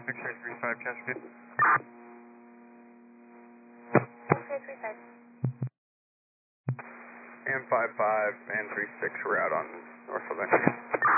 X-ray 35 Cascade. X-ray 35. And 55 and 36 we're out on North Sylvester.